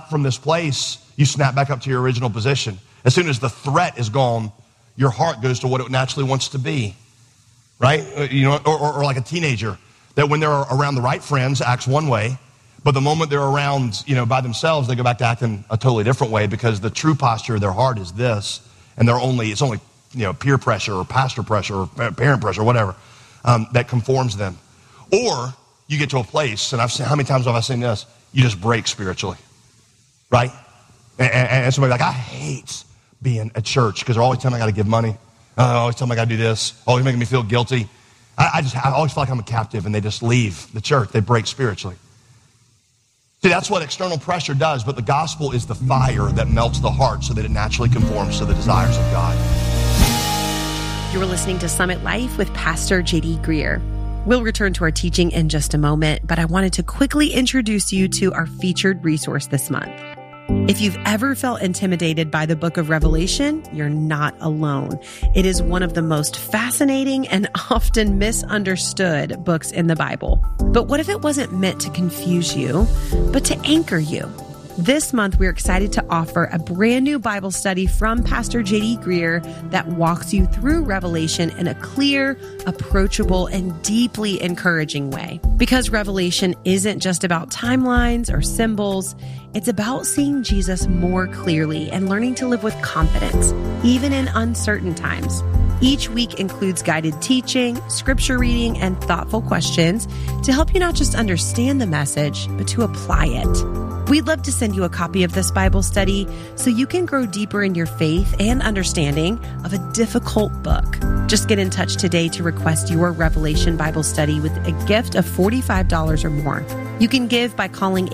out from this place, you snap back up to your original position. As soon as the threat is gone, your heart goes to what it naturally wants to be, right? Or like a teenager that when they're around the right friends acts one way, but the moment they're around, by themselves, they go back to acting a totally different way because the true posture of their heart is this, and it's only peer pressure or pastor pressure or parent pressure, whatever, that conforms them. Or you get to a place, and how many times have I seen this? You just break spiritually, right? And somebody's like, I hate being at church because they're always telling me I got to give money. Always telling me I got to do this. Always making me feel guilty. I always feel like I'm a captive, and they just leave the church. They break spiritually. See, that's what external pressure does, but the gospel is the fire that melts the heart so that it naturally conforms to the desires of God. You're listening to Summit Life with Pastor J.D. Greear. We'll return to our teaching in just a moment, but I wanted to quickly introduce you to our featured resource this month. If you've ever felt intimidated by the book of Revelation, you're not alone. It is one of the most fascinating and often misunderstood books in the Bible. But what if it wasn't meant to confuse you, but to anchor you? This month, we're excited to offer a brand new Bible study from Pastor J.D. Greear that walks you through Revelation in a clear, approachable, and deeply encouraging way. Because Revelation isn't just about timelines or symbols, it's about seeing Jesus more clearly and learning to live with confidence, even in uncertain times. Each week includes guided teaching, scripture reading, and thoughtful questions to help you not just understand the message, but to apply it. We'd love to send you a copy of this Bible study so you can grow deeper in your faith and understanding of a difficult book. Just get in touch today to request your Revelation Bible study with a gift of $45 or more. You can give by calling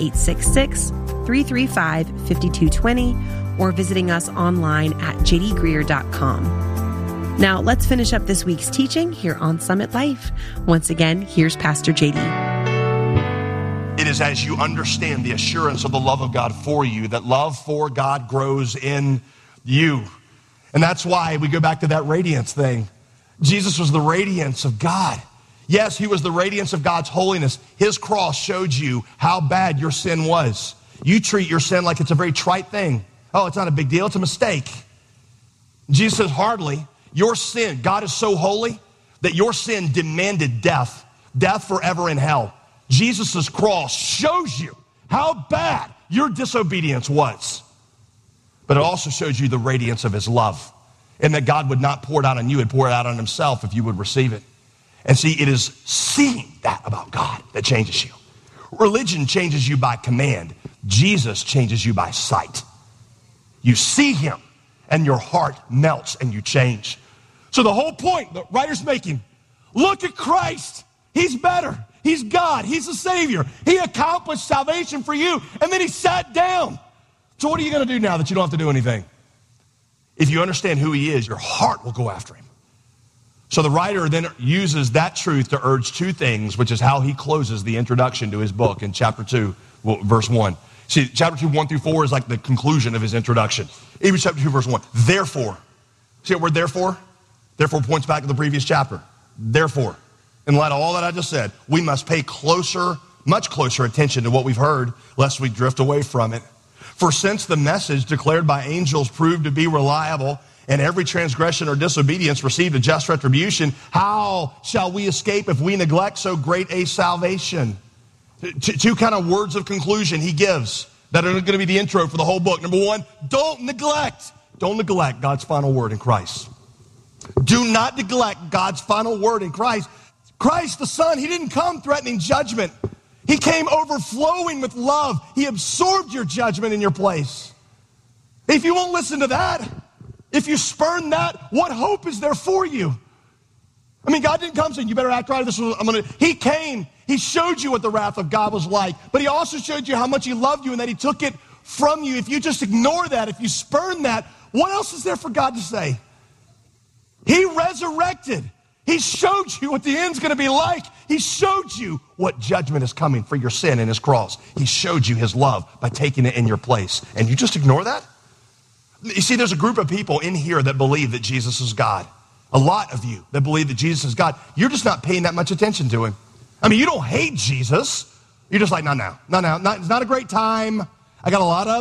866-335-5220 or visiting us online at jdgreear.com. Now, let's finish up this week's teaching here on Summit Life. Once again, here's Pastor J.D. It is as you understand the assurance of the love of God for you that love for God grows in you. And that's why we go back to that radiance thing. Jesus was the radiance of God. Yes, he was the radiance of God's holiness. His cross showed you how bad your sin was. You treat your sin like it's a very trite thing. Oh, it's not a big deal. It's a mistake. Jesus says, hardly. Your sin, God is so holy that your sin demanded death forever in hell. Jesus' cross shows you how bad your disobedience was. But it also shows you the radiance of his love and that God would not pour it out on you, he'd pour it out on himself if you would receive it. And see, it is seeing that about God that changes you. Religion changes you by command. Jesus changes you by sight. You see him and your heart melts and you change. So the whole point the writer's making, look at Christ. He's better. He's God. He's the Savior. He accomplished salvation for you. And then he sat down. So what are you going to do now that you don't have to do anything? If you understand who he is, your heart will go after him. So the writer then uses that truth to urge two things, which is how he closes the introduction to his book in chapter 2, verse 1. See, chapter 2, 1 through 4 is like the conclusion of his introduction. Even chapter 2, verse 1. Therefore. See that word therefore? Therefore points back to the previous chapter. Therefore. In light of all that I just said, we must pay much closer attention to what we've heard, lest we drift away from it. For since the message declared by angels proved to be reliable, and every transgression or disobedience received a just retribution, how shall we escape if we neglect so great a salvation? Two kind of words of conclusion he gives that are going to be the intro for the whole book. Number one, don't neglect God's final word in Christ. Do not neglect God's final word in Christ. Christ the Son, he didn't come threatening judgment. He came overflowing with love. He absorbed your judgment in your place. If you won't listen to that, if you spurn that, what hope is there for you? I mean, God didn't come saying, you better act right. He came, he showed you what the wrath of God was like, but he also showed you how much he loved you and that he took it from you. If you just ignore that, if you spurn that, what else is there for God to say? He resurrected. He showed you what the end's going to be like. He showed you what judgment is coming for your sin in his cross. He showed you his love by taking it in your place. And you just ignore that? You see, there's a group of people in here that believe that Jesus is God. A lot of you that believe that Jesus is God. You're just not paying that much attention to him. I mean, you don't hate Jesus. You're just like, no, it's not a great time. I got a lot of